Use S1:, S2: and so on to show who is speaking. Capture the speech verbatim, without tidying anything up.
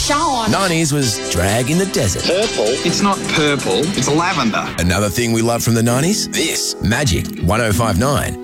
S1: Sean.
S2: nineties was drag in the desert.
S3: Purple? It's not purple, it's lavender.
S2: Another thing we love from the nineties? This. Magic one oh five nine.